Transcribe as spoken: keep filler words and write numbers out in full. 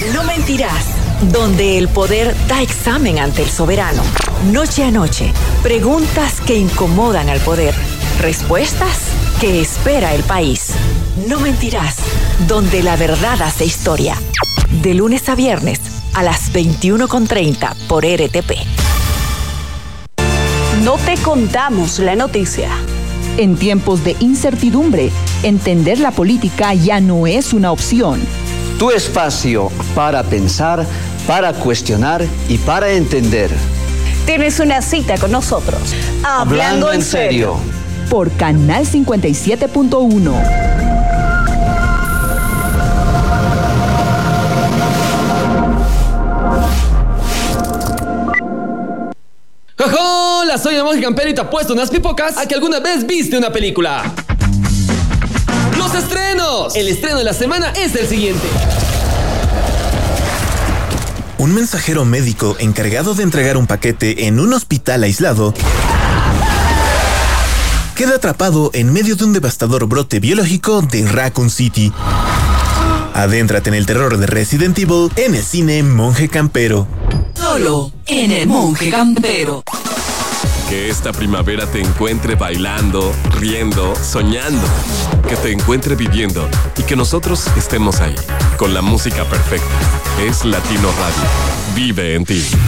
No mentirás, donde el poder da examen ante el soberano. Noche a noche, preguntas que incomodan al poder. Respuestas que espera el país. No mentirás, donde la verdad hace historia. De lunes a viernes a las veintiuno con treinta por R T P. No te contamos la noticia. En tiempos de incertidumbre, entender la política ya no es una opción. Tu espacio para pensar, para cuestionar y para entender. Tienes una cita con nosotros. Hablando, Hablando en serio. Por Canal cincuenta y siete punto uno. ¡Hola! Soy el Monje Campero y te apuesto unas pipocas a que alguna vez viste una película. ¡Los estrenos! El estreno de la semana es el siguiente. Un mensajero médico encargado de entregar un paquete en un hospital aislado queda atrapado en medio de un devastador brote biológico de Raccoon City. Adéntrate en el terror de Resident Evil en el cine Monje Campero. Solo en el Monje Campero. Que esta primavera te encuentre bailando, riendo, soñando. Que te encuentre viviendo y que nosotros estemos ahí, con la música perfecta. Es Latino Radio. Vive en ti.